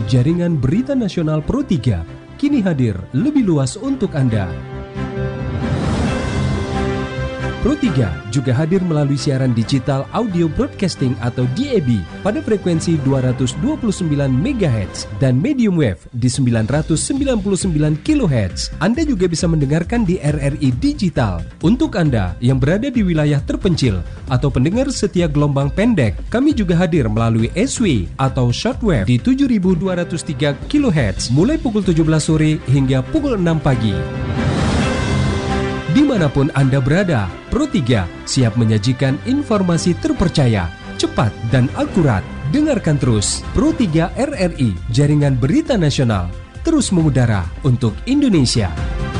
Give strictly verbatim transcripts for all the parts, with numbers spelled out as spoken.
jaringan berita nasional Pro tiga, kini hadir lebih luas untuk Anda. Pro tiga juga hadir melalui siaran digital audio broadcasting atau D A B pada frekuensi dua ratus dua puluh sembilan megahertz dan medium wave di sembilan ratus sembilan puluh sembilan kilohertz. Anda juga bisa mendengarkan di R R I Digital. Untuk Anda yang berada di wilayah terpencil atau pendengar setia gelombang pendek, kami juga hadir melalui S W atau shortwave di tujuh ribu dua ratus tiga kilohertz mulai pukul tujuh belas sore hingga pukul enam pagi. Dimanapun Anda berada, Pro tiga siap menyajikan informasi terpercaya, cepat dan akurat. Dengarkan terus Pro tiga R R I, jaringan berita nasional, terus mengudara untuk Indonesia.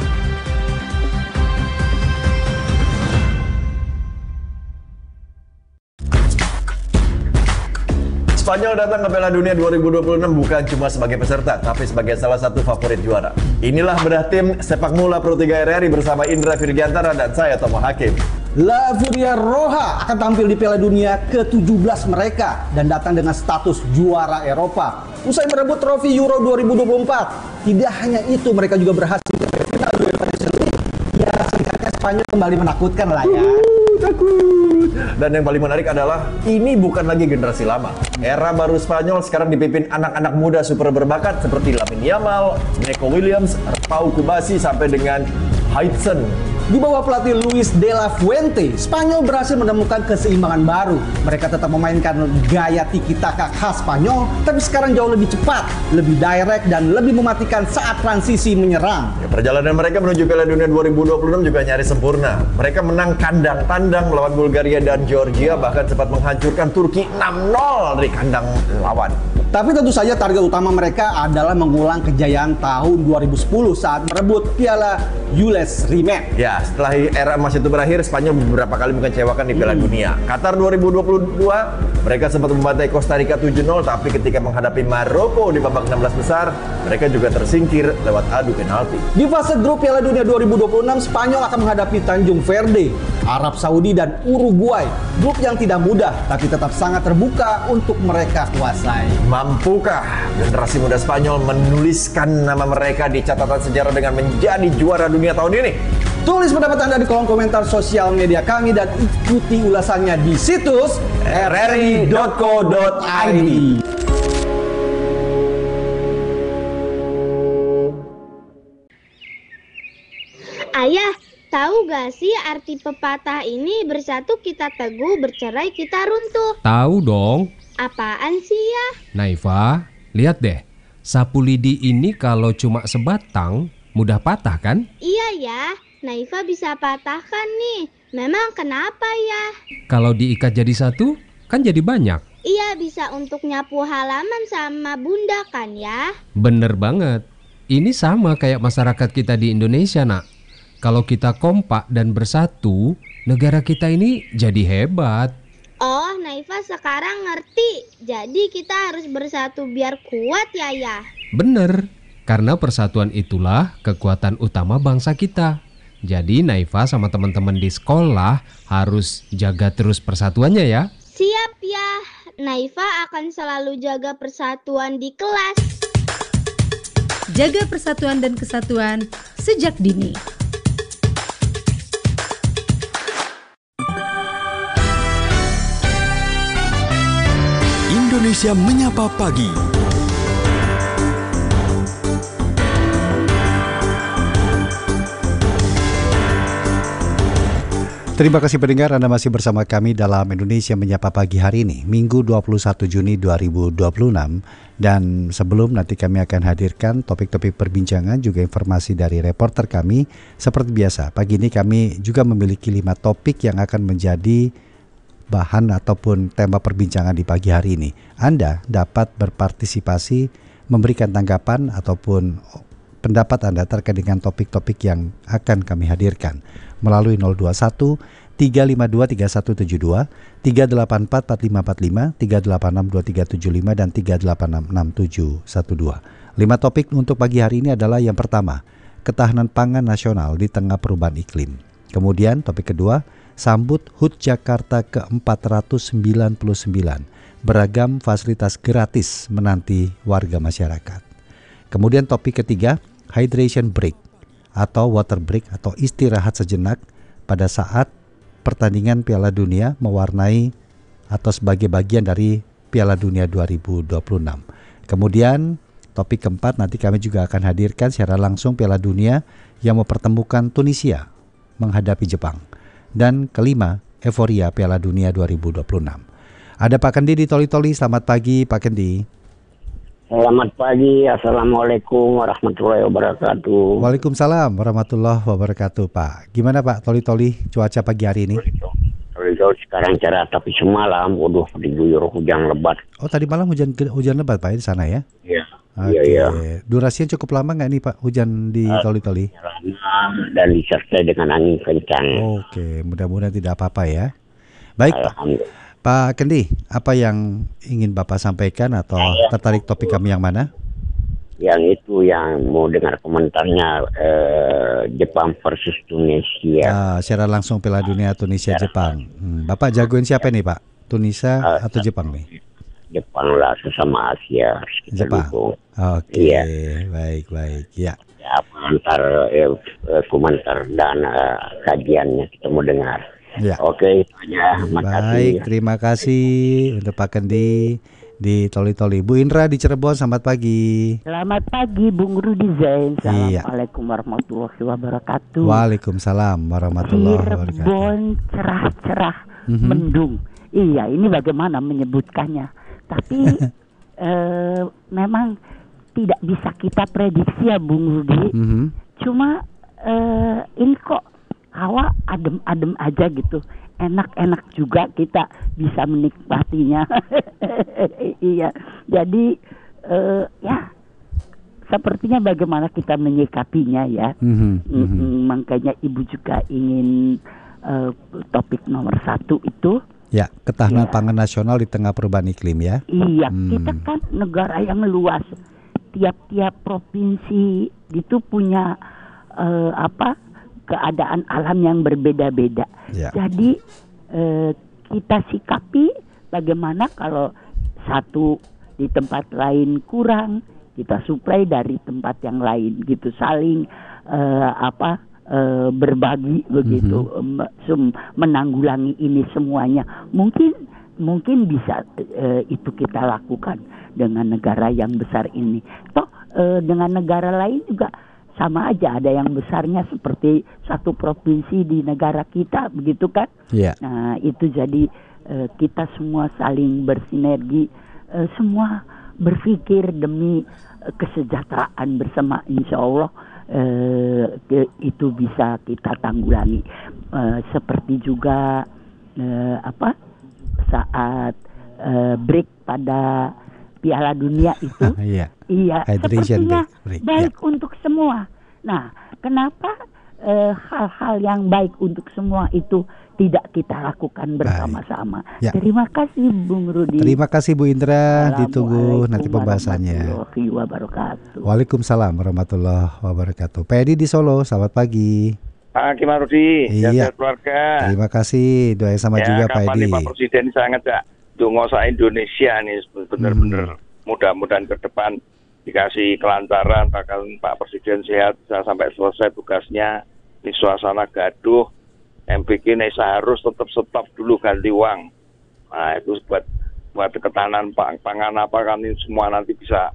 Spanyol datang ke Piala Dunia dua ribu dua puluh enam bukan cuma sebagai peserta, tapi sebagai salah satu favorit juara. Inilah bedah tim sepak bola Pro tiga R R I bersama Indra Virgiantara dan saya Tomo Hakim. La Furia Roja akan tampil di Piala Dunia ke tujuh belas mereka dan datang dengan status juara Eropa. Usai merebut trofi Euro dua ribu dua puluh empat, tidak hanya itu, mereka juga berhasil ke final UEFA Nations League. Ya, singkatnya Spanyol kembali menakutkan lah ya. Uh, takut. Dan yang paling menarik adalah ini bukan lagi generasi lama. Era baru Spanyol sekarang dipimpin anak-anak muda super berbakat seperti Lamine Yamal, Neco Williams, Pau Kubasi sampai dengan Hudson. Di bawah pelatih Luis de la Fuente, Spanyol berhasil menemukan keseimbangan baru. Mereka tetap memainkan gaya tiki-taka khas Spanyol, tapi sekarang jauh lebih cepat, lebih direct, dan lebih mematikan saat transisi menyerang. Ya, perjalanan mereka menuju Piala Dunia dua ribu dua puluh enam juga nyaris sempurna. Mereka menang kandang tandang melawan Bulgaria dan Georgia, bahkan sempat menghancurkan Turki enam nol dari kandang lawan. Tapi tentu saja target utama mereka adalah mengulang kejayaan tahun dua ribu sepuluh saat merebut Piala Jules Rimet. Ya, setelah era emas itu berakhir, Spanyol beberapa kali mengecewakan di Piala hmm. Dunia. Qatar dua ribu dua puluh dua, mereka sempat membantai Costa Rica tujuh nol, tapi ketika menghadapi Maroko di babak enam belas besar, mereka juga tersingkir lewat adu penalti. Di fase grup Piala Dunia dua ribu dua puluh enam, Spanyol akan menghadapi Tanjung Verde, Arab Saudi, dan Uruguay. Grup yang tidak mudah, tapi tetap sangat terbuka untuk mereka kuasai. Mampukah generasi muda Spanyol menuliskan nama mereka di catatan sejarah dengan menjadi juara dunia tahun ini? Tulis pendapat Anda di kolom komentar sosial media kami dan ikuti ulasannya di situs r r i dot co dot i d. Ayah, tahu gak sih arti pepatah ini, bersatu kita teguh, bercerai kita runtuh? Tahu dong. Apaan sih ya? Naifa, lihat deh. Sapu lidi ini kalau cuma sebatang, mudah patah kan? Iya ya, Naifa bisa patahkan nih. Memang kenapa ya? Kalau diikat jadi satu, kan jadi banyak. Iya, bisa untuk nyapu halaman sama bunda kan ya? Bener banget. Ini sama kayak masyarakat kita di Indonesia, nak. Kalau kita kompak dan bersatu, negara kita ini jadi hebat. Oh, Naifa sekarang ngerti. Jadi kita harus bersatu biar kuat ya ya? Bener, karena persatuan itulah kekuatan utama bangsa kita. Jadi Naifa sama teman-teman di sekolah harus jaga terus persatuannya ya. Siap ya, Naifa akan selalu jaga persatuan di kelas. Jaga persatuan dan kesatuan sejak dini. Indonesia Menyapa Pagi. Terima kasih pendengar, Anda masih bersama kami dalam Indonesia Menyapa Pagi hari ini, Minggu dua puluh satu Juni dua ribu dua puluh enam. Dan sebelum nanti kami akan hadirkan topik-topik perbincangan juga informasi dari reporter kami. Seperti biasa, pagi ini kami juga memiliki lima topik yang akan menjadi bahan ataupun tema perbincangan di pagi hari ini. Anda dapat berpartisipasi, memberikan tanggapan ataupun pendapat Anda terkait dengan topik-topik yang akan kami hadirkan melalui nol dua satu tiga lima dua tiga satu tujuh dua, tiga delapan empat empat lima empat lima, tiga delapan enam dua tiga tujuh lima, dan tiga delapan enam enam tujuh satu dua. Lima topik untuk pagi hari ini adalah yang pertama, ketahanan pangan nasional di tengah perubahan iklim. Kemudian topik kedua, sambut H U T Jakarta ke empat ratus sembilan puluh sembilan. beragam fasilitas gratis menanti warga masyarakat. Kemudian topik ketiga, hydration break atau water break atau istirahat sejenak pada saat pertandingan Piala Dunia mewarnai atau sebagai bagian dari Piala Dunia dua ribu dua puluh enam. Kemudian topik keempat nanti kami juga akan hadirkan secara langsung Piala Dunia yang mempertemukan Tunisia menghadapi Jepang. Dan kelima, euforia Piala Dunia dua ribu dua puluh enam. Ada Pak Kendi di Toli Toli. Selamat pagi Pak Kendi. Selamat pagi, Assalamualaikum warahmatullahi wabarakatuh. Waalaikumsalam warahmatullahi wabarakatuh Pak. Gimana Pak Toli Toli cuaca pagi hari ini? Toli Toli sekarang cerah tapi semalam waduh diguyur hujan lebat. Oh tadi malam hujan hujan lebat Pak di sana ya? Iya. Oke. Iya, iya. Durasinya cukup lama nggak nih Pak hujan di Toli Toli? Lama dan disertai dengan angin kencang. Oke, mudah-mudahan tidak apa-apa ya. Baik Pak. Pak Kendi, apa yang ingin Bapak sampaikan atau tertarik topik kami yang mana? Yang itu yang mau dengar komentarnya eh, Jepang versus Tunisia. Ah, secara langsung Piala Dunia Tunisia Jepang. Hmm, Bapak jagoin siapa nih Pak? Tunisia uh, atau Jepang nih? Jepang lah, sesama Asia. Jepang. Oke, okay. baik baik ya. Ya, komentar eh, komentar dan eh, kajiannya kita mau dengar. Ya. Oke, itu aja. Baik, terima kasih untuk Pak Kendi di Toli Toli. Bu Indra di Cirebon, selamat pagi. Selamat pagi, Bung Rudi Zain. Iya. Assalamualaikum warahmatullahi wabarakatuh. Waalaikumsalam warahmatullahi wabarakatuh. Cirebon cerah-cerah, mm-hmm. mendung. Iya, ini bagaimana menyebutkannya. Tapi eh, memang tidak bisa kita prediksi ya, Bung Rudi. Mm-hmm. Cuma eh, ini kok hawa adem-adem aja gitu, enak-enak juga kita bisa menikmatinya. Iya, jadi uh, ya sepertinya bagaimana kita menyikapinya ya. Mm-hmm. Mm-hmm. Makanya Ibu juga ingin uh, topik nomor satu itu. Ya, ketahanan ya. Pangan nasional di tengah perubahan iklim ya. Iya, hmm. kita kan negara yang luas, tiap-tiap provinsi itu punya uh, apa? keadaan alam yang berbeda-beda. Ya. Jadi eh, kita sikapi bagaimana kalau satu di tempat lain kurang, kita suplai dari tempat yang lain gitu, saling eh, apa eh, berbagi begitu, mm-hmm. menanggulangi ini semuanya. Mungkin mungkin bisa eh, itu kita lakukan dengan negara yang besar ini. Toh eh, dengan negara lain juga sama aja, ada yang besarnya seperti satu provinsi di negara kita begitu kan. Yeah. Nah itu jadi uh, kita semua saling bersinergi, uh, semua berpikir demi uh, kesejahteraan bersama, insya Allah uh, ke, itu bisa kita tanggulangi. Uh, seperti juga uh, apa saat uh, break pada Piala Dunia itu, iya, iya sepertinya break. baik ya. untuk semua. Nah, kenapa eh, hal-hal yang baik untuk semua itu tidak kita lakukan bersama-sama? Ya. Terima kasih, Bung Rudi. Terima kasih, Bu Indra. Ditunggu nanti pembahasannya. Wabarakatuh. Waalaikumsalam warahmatullahi wabarakatuh. Pak Edi di Solo, selamat pagi. Pak Kimar Rudi, iya. keluarga. Terima kasih, doa sama ya, juga Pak Edi. Pak Presiden sangat gak dongosa Indonesia nih benar-benar hmm. mudah-mudahan ke depan dikasih kelancaran, bahkan Pak Presiden sehat bisa sampai selesai tugasnya. Di suasana gaduh, M P K ini harus tetap stop dulu ganti uang. Nah itu buat buat ketahanan pangan apa kan ini semua nanti bisa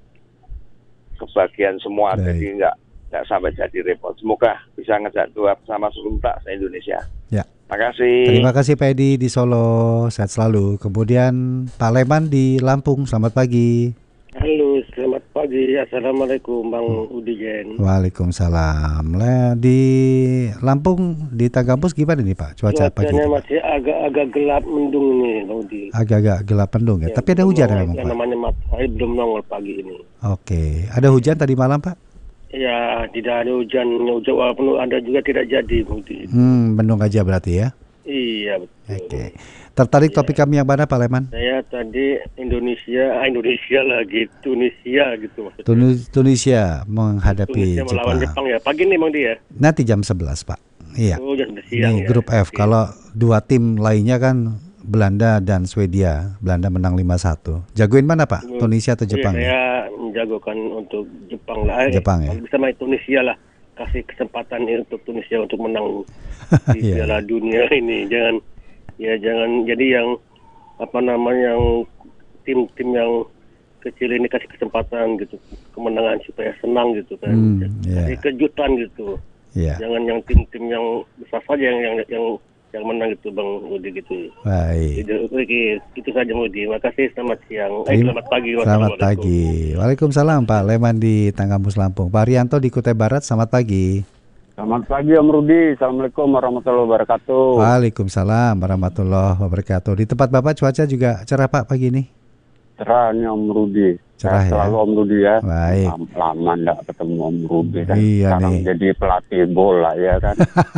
kebagian semua. Baik. Jadi nggak nggak sampai jadi repot. Semoga bisa ngejak doa bersama seluruh tak se-Indonesia. Ya. Terima kasih. Terima kasih Pak Edi di Solo, sehat selalu. Kemudian Pak Leman di Lampung, selamat pagi. Halo, selamat pagi. Assalamualaikum Bang Udigen. Waalaikumsalam. Lah di Lampung di Tagampus gimana nih Pak cuaca pagi? Cuacanya masih agak-agak gelap mendung nih Bang Udi. Agak-agak gelap mendung ya, ya tapi ada hujan memang Pak. Namanya matahari belum nongol pagi ini. Oke, ada hujan tadi malam Pak? Ya, tidak ada hujan, hujan walaupun ada juga tidak jadi Bang Udi. Hmm, mendung aja berarti ya? Iya betul. Oke. Tertarik ya. Topik kami yang mana Pak Leman? Saya tadi Indonesia, ah, Indonesia lagi Tunisia gitu maksudnya. Tunis, Tunisia menghadapi Tunisia Jepang. melawan Jepang ya. Pagi nih Bang dia. Nanti jam sebelas Pak. Iya. Oh, jam siang ini ya. grup F. Okay. Kalau dua tim lainnya kan Belanda dan Swedia. Belanda menang lima satu. Jagoin mana Pak? Tunisia atau Jepang? Ya, saya menjagokan untuk Jepang lah. Jepang ya. Kalau bisa main Tunisia lah. Kasih kesempatan ya untuk Tunisia untuk menang di yeah. Piala Dunia ini. Jangan ya jangan jadi yang apa namanya yang tim-tim yang kecil ini kasih kesempatan gitu kemenangan supaya senang gitu kan. Hmm, yeah. Kasih kejutan gitu. Yeah. Jangan yang tim-tim yang besar saja yang yang yang yang menang gitu Bang Budi gitu. Baik. Gitu, oke, itu saja Budi. Makasih, selamat siang. Eh, selamat pagi. Selamat pagi. Waalaikumsalam Pak Leman di Tanggamus Lampung. Pak Rianto di Kutai Barat, selamat pagi. Selamat pagi Om Rudi. Assalamualaikum warahmatullahi wabarakatuh. Waalaikumsalam warahmatullahi wabarakatuh. Di tempat Bapak cuaca juga cerah Pak pagi ini? Cerah nih Om Rudi. Cerah ya. Selalu Om Rudi ya. Baik. Lama enggak ketemu Om Rudi kan. Iya sekarang nih. Jadi pelatih bola ya kan.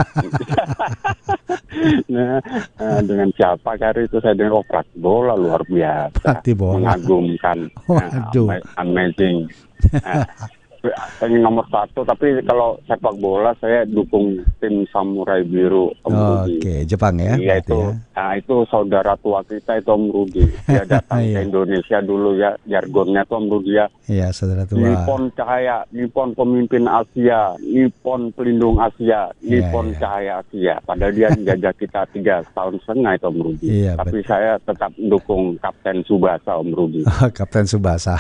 Nah, dengan siapa kali itu saya dengar oh, pelatih bola luar biasa. Pelatih bola. Mengagumkan. Waduh. Nah, amazing. Nah, ini nomor satu, tapi kalau sepak bola saya dukung tim Samurai Biru Om Rudi. Oke, Jepang ya. Iya itu, ya. Nah, itu saudara tua kita itu Om Rudi. Dia datang ke Indonesia dulu ya, jargonnya tuh Om Rudi ya. Iya, saudara tua. Nippon Cahaya, Nippon pemimpin Asia, Nippon pelindung Asia, Nippon ya, ya. Cahaya Asia. Padahal dia menjajah kita tiga tahun setengah itu Om Rudi. Iya, tapi betul. saya tetap mendukung Kapten Tsubasa Om Rudi. Kapten Tsubasa.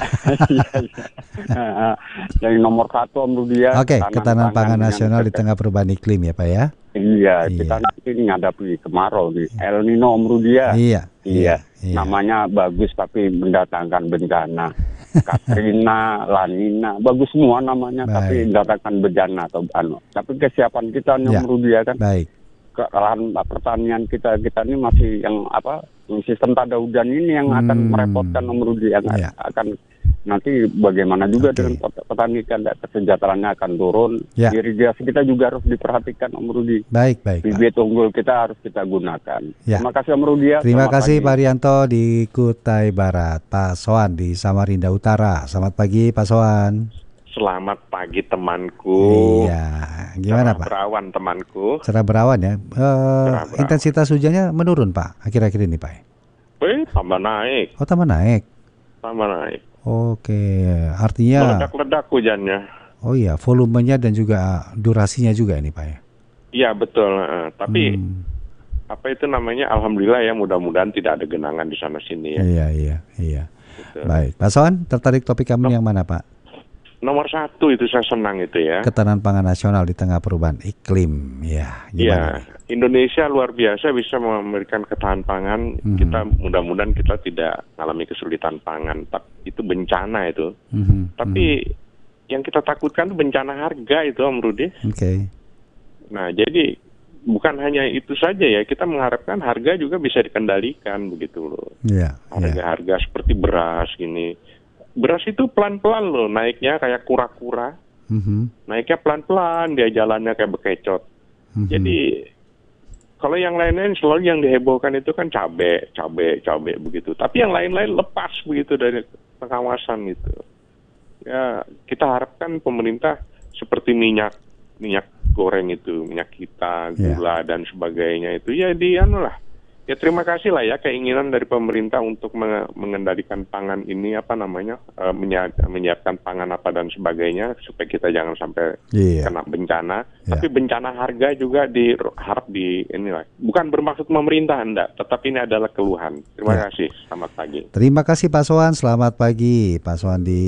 Yang nomor satu Om Rudi ya. Oke, ketahanan pangan nasional di tengah perubahan iklim ya Pak ya. Iya, iya. Kita nanti menghadapi kemarau nih. El Nino Om Rudi ya. Iya, iya. iya. Namanya bagus tapi mendatangkan bencana. Katrina, La Nina, bagus semua namanya. Baik. Tapi mendatangkan bencana atau anu. Tapi kesiapan kita nih Om Rudi ya kan. Baik. Lahan pertanian kita kita ini masih yang apa sistem tada hujan ini yang akan hmm. merepotkan Om Rudi yang ya. akan nanti bagaimana juga okay. dengan petani kan kesejahteraannya akan turun. Ya. Irigasi kita juga harus diperhatikan Om Rudi. Baik, baik. Bibit unggul kita harus kita gunakan. Ya. Terima kasih Om Rudi ya. Terima Selamat kasih pagi. Pak Rianto di Kutai Barat. Pak Soan di Samarinda Utara. Selamat pagi Pak Soan. Selamat pagi temanku. Iya, gimana cerah Pak? Berawan temanku. Cerah berawan ya. Uh, cerah berawan. Intensitas hujannya menurun Pak akhir-akhir ini Pak. Eh, tambah naik. Oh, tambah naik. Tambah naik. Oke, artinya meledak-ledak hujannya. Oh iya, volumenya dan juga durasinya juga ini Pak ya. Iya betul. Uh, tapi hmm. apa itu namanya? Alhamdulillah ya, mudah-mudahan tidak ada genangan di sana sini ya. Iya iya iya. Gitu. Baik, Pak Soan, tertarik topik kami no. yang mana Pak? Nomor satu itu saya senang itu ya. Ketahanan pangan nasional di tengah perubahan iklim, ya. Iya, Indonesia luar biasa bisa memberikan ketahanan pangan. Mm-hmm. Kita mudah-mudahan kita tidak mengalami kesulitan pangan. Itu bencana itu. Mm-hmm. Tapi mm-hmm. yang kita takutkan itu bencana harga itu Om Rudi. Oke. Okay. Nah, jadi bukan hanya itu saja ya. Kita mengharapkan harga juga bisa dikendalikan begitu loh. Iya. Yeah, harga-harga yeah. seperti beras gini. Beras itu pelan-pelan loh naiknya kayak kura-kura, mm-hmm. naiknya pelan-pelan, dia jalannya kayak bekecot. Mm-hmm. Jadi kalau yang lain-lain selalu yang dihebohkan itu kan cabai, cabai, cabai begitu. Tapi yang lain-lain lepas begitu dari pengawasan itu. Ya kita harapkan pemerintah seperti minyak, minyak goreng itu, minyak kita, gula yeah. dan sebagainya itu ya di anu lah. Ya terima kasih lah ya keinginan dari pemerintah untuk mengendalikan pangan ini apa namanya uh, menyiapkan pangan apa dan sebagainya supaya kita jangan sampai yeah. kena bencana. Yeah. Tapi bencana harga juga diharap di inilah bukan bermaksud memerintah Anda, tetapi ini adalah keluhan. Terima yeah. kasih. Selamat pagi. Terima kasih Pak Soan. Selamat pagi Pak Soan di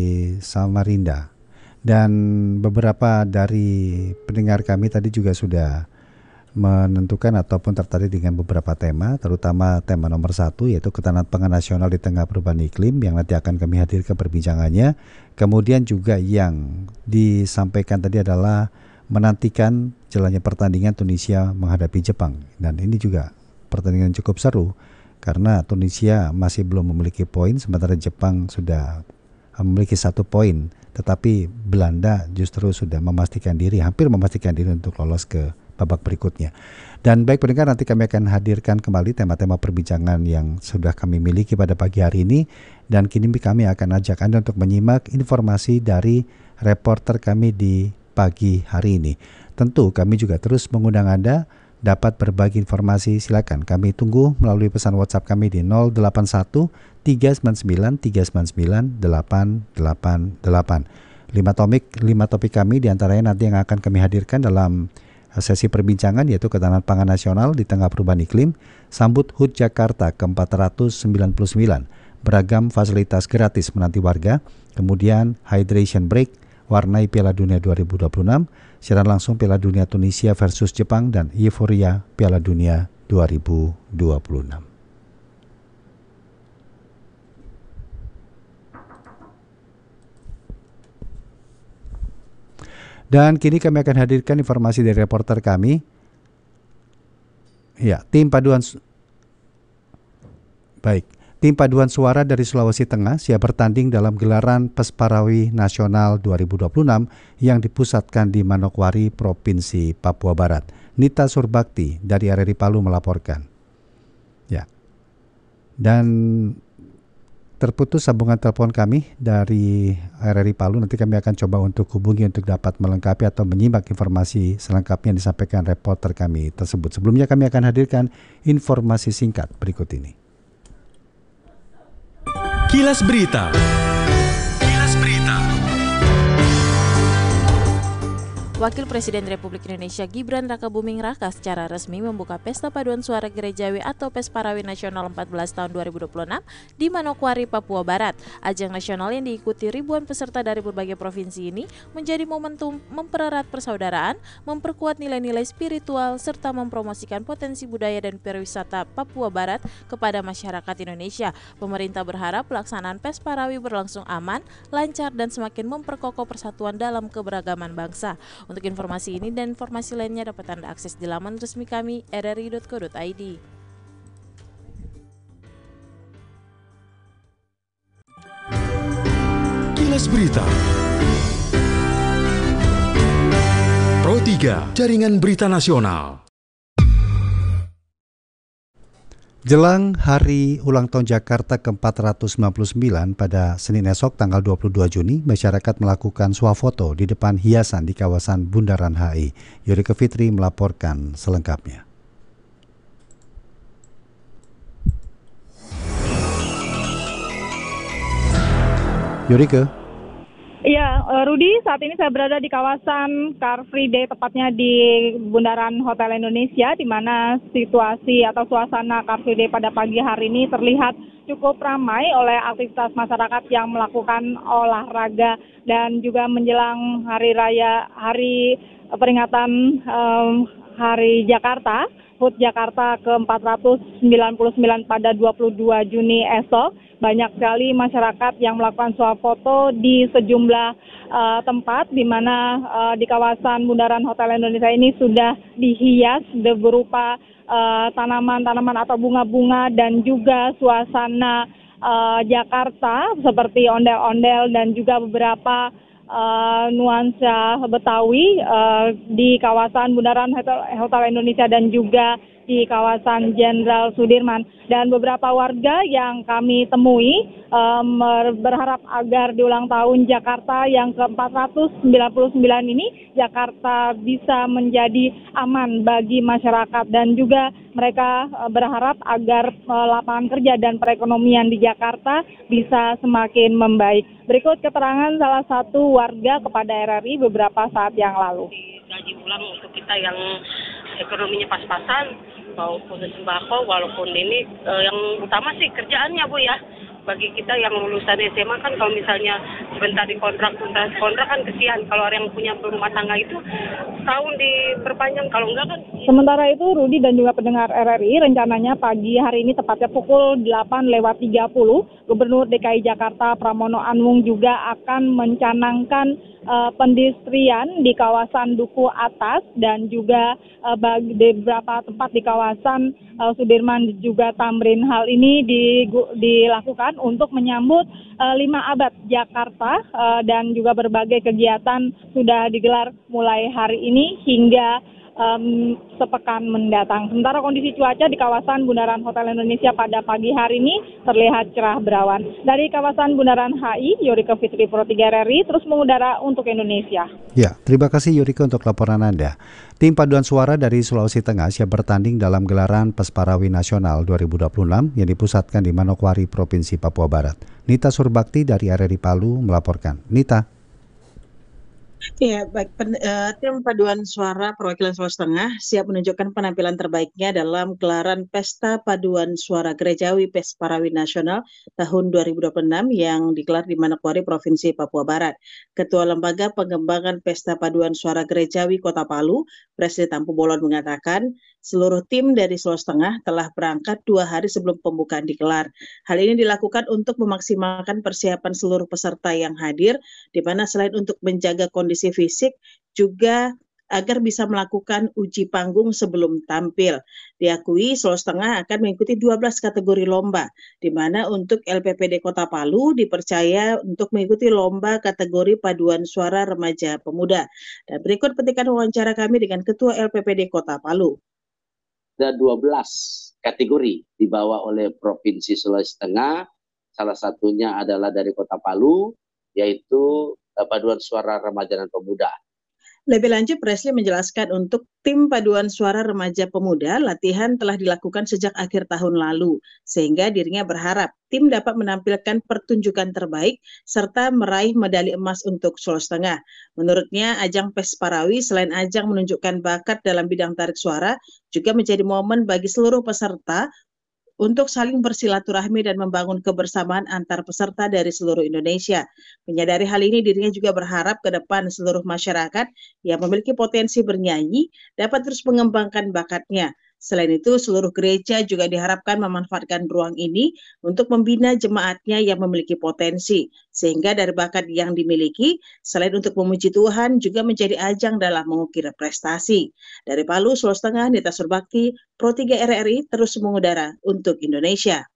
Samarinda. Dan beberapa dari pendengar kami tadi juga sudah menentukan ataupun tertarik dengan beberapa tema, terutama tema nomor satu yaitu ketahanan pangan nasional di tengah perubahan iklim yang nanti akan kami hadirkan perbincangannya. Kemudian juga yang disampaikan tadi adalah menantikan jalannya pertandingan Tunisia menghadapi Jepang, dan ini juga pertandingan cukup seru karena Tunisia masih belum memiliki poin sementara Jepang sudah memiliki satu poin, tetapi Belanda justru sudah memastikan diri, hampir memastikan diri untuk lolos ke babak berikutnya. Dan baik pendengar, nanti kami akan hadirkan kembali tema-tema perbincangan yang sudah kami miliki pada pagi hari ini, dan kini kami akan ajak Anda untuk menyimak informasi dari reporter kami di pagi hari ini. Tentu kami juga terus mengundang Anda dapat berbagi informasi, silakan kami tunggu melalui pesan WhatsApp kami di nol delapan satu tiga sembilan sembilan tiga sembilan sembilan delapan delapan delapan. Lima topik, lima topik kami diantaranya nanti yang akan kami hadirkan dalam sesi perbincangan, yaitu ketahanan pangan nasional di tengah perubahan iklim, sambut H U T Jakarta ke empat ratus sembilan puluh sembilan, beragam fasilitas gratis menanti warga, kemudian hydration break, warnai Piala Dunia dua ribu dua puluh enam, siaran langsung Piala Dunia Tunisia versus Jepang, dan euforia Piala Dunia dua ribu dua puluh enam. Dan kini kami akan hadirkan informasi dari reporter kami. Ya, tim paduan su- Baik, tim paduan suara dari Sulawesi Tengah siap bertanding dalam gelaran Pesparawi Nasional dua ribu dua puluh enam yang dipusatkan di Manokwari, Provinsi Papua Barat. Nita Surbakti dari R R I Palu melaporkan. Ya. Dan terputus sambungan telepon kami dari R R I Palu. Nanti kami akan coba untuk hubungi untuk dapat melengkapi atau menyimak informasi selengkapnya yang disampaikan reporter kami tersebut. Sebelumnya kami akan hadirkan informasi singkat berikut ini. Kilas Berita. Kilas Berita. Wakil Presiden Republik Indonesia Gibran Rakabuming Raka secara resmi membuka Pesta Paduan Suara Gerejawi atau Pesparawi Nasional empat belas tahun dua ribu dua puluh enam di Manokwari, Papua Barat. Ajang nasional yang diikuti ribuan peserta dari berbagai provinsi ini menjadi momentum mempererat persaudaraan, memperkuat nilai-nilai spiritual, serta mempromosikan potensi budaya dan pariwisata Papua Barat kepada masyarakat Indonesia. Pemerintah berharap pelaksanaan Pesparawi berlangsung aman, lancar, dan semakin memperkokoh persatuan dalam keberagaman bangsa. Untuk informasi ini dan informasi lainnya dapat Anda akses di laman resmi kami r r i dot co dot i d. Kilas Berita. Pro tiga, Jaringan Berita Nasional. Jelang hari ulang tahun Jakarta ke empat ratus sembilan puluh sembilan pada Senin esok tanggal dua puluh dua Juni, masyarakat melakukan swafoto di depan hiasan di kawasan Bundaran H I. Yurika Fitri melaporkan selengkapnya. Yurika. Iya, Rudi, saat ini saya berada di kawasan Car Free Day, tepatnya di Bundaran Hotel Indonesia, di mana situasi atau suasana Car Free Day pada pagi hari ini terlihat cukup ramai oleh aktivitas masyarakat yang melakukan olahraga dan juga menjelang hari raya, hari peringatan um, Hari Jakarta, H U T Jakarta ke empat ratus sembilan puluh sembilan pada dua puluh dua Juni esok. Banyak sekali masyarakat yang melakukan swafoto di sejumlah uh, tempat, di mana uh, di kawasan Bundaran Hotel Indonesia ini sudah dihias berupa uh, tanaman-tanaman atau bunga-bunga dan juga suasana uh, Jakarta seperti ondel-ondel dan juga beberapa uh, nuansa Betawi uh, di kawasan Bundaran Hotel, Hotel Indonesia dan juga di kawasan Jenderal Sudirman. Dan beberapa warga yang kami temui um, berharap agar di ulang tahun Jakarta yang ke empat ratus sembilan puluh sembilan ini Jakarta bisa menjadi aman bagi masyarakat, dan juga mereka uh, berharap agar uh, lapangan kerja dan perekonomian di Jakarta bisa semakin membaik. Berikut keterangan salah satu warga kepada R R I beberapa saat yang lalu. Gaji ulang untuk kita yang ekonominya pas-pasan, maupun sembako, walaupun ini eh, yang utama sih kerjaannya Bu ya. Bagi kita yang lulusan S M A kan kalau misalnya sebentar di kontrak, kontrak, kontrak kan kesian. Kalau orang yang punya rumah tangga itu tahun diperpanjang, kalau enggak kan. Sementara itu Rudi dan juga pendengar R R I, rencananya pagi hari ini tepatnya pukul delapan lewat tiga puluh, Gubernur D K I Jakarta Pramono Anung juga akan mencanangkan uh, pendistrian di kawasan Duku Atas dan juga uh, bagi beberapa tempat di kawasan uh, Sudirman juga Tamrin. Hal ini di, dilakukan untuk menyambut uh, lima abad Jakarta uh, dan juga berbagai kegiatan sudah digelar mulai hari ini hingga um, sepekan mendatang. Sementara kondisi cuaca di kawasan Bundaran Hotel Indonesia pada pagi hari ini terlihat cerah berawan. Dari kawasan Bundaran H I, Yorike Fitri Pro tiga R R I terus mengudara untuk Indonesia. Ya, terima kasih Yorike untuk laporan Anda. Tim paduan suara dari Sulawesi Tengah siap bertanding dalam gelaran Pesparawi Nasional dua ribu dua puluh enam yang dipusatkan di Manokwari, Provinsi Papua Barat. Nita Surbakti dari R R I Palu melaporkan. Nita. Ya, baik. Pen, uh, tim paduan suara perwakilan Sulawesi Tengah siap menunjukkan penampilan terbaiknya dalam gelaran Pesta Paduan Suara Gerejawi Pesparawi Nasional tahun dua ribu dua puluh enam yang digelar di Manokwari, Provinsi Papua Barat. Ketua Lembaga Pengembangan Pesta Paduan Suara Gerejawi Kota Palu, Presiden Tampu Bolon mengatakan, seluruh tim dari Sulawesi Tengah telah berangkat dua hari sebelum pembukaan digelar. Hal ini dilakukan untuk memaksimalkan persiapan seluruh peserta yang hadir, di mana selain untuk menjaga kondisi fisik, juga agar bisa melakukan uji panggung sebelum tampil. Diakui Sulawesi Tengah akan mengikuti dua belas kategori lomba, di mana untuk L P P D Kota Palu dipercaya untuk mengikuti lomba kategori paduan suara remaja pemuda. Dan berikut petikan wawancara kami dengan Ketua L P P D Kota Palu. Ada dua belas kategori dibawa oleh Provinsi Sulawesi Tengah, salah satunya adalah dari Kota Palu, yaitu paduan suara remaja dan pemuda. Lebih lanjut, Presli menjelaskan untuk tim paduan suara remaja pemuda, latihan telah dilakukan sejak akhir tahun lalu, sehingga dirinya berharap tim dapat menampilkan pertunjukan terbaik serta meraih medali emas untuk Sulawesi Tengah. Menurutnya, ajang Pesparawi selain ajang menunjukkan bakat dalam bidang tarik suara, juga menjadi momen bagi seluruh peserta untuk saling bersilaturahmi dan membangun kebersamaan antar peserta dari seluruh Indonesia. Menyadari hal ini, dirinya juga berharap ke depan seluruh masyarakat yang memiliki potensi bernyanyi dapat terus mengembangkan bakatnya. Selain itu, seluruh gereja juga diharapkan memanfaatkan ruang ini untuk membina jemaatnya yang memiliki potensi, sehingga dari bakat yang dimiliki, selain untuk memuji Tuhan, juga menjadi ajang dalam mengukir prestasi. Dari Palu, Sulawesi Tengah, Nita Surbakti, Pro tiga R R I terus mengudara untuk Indonesia.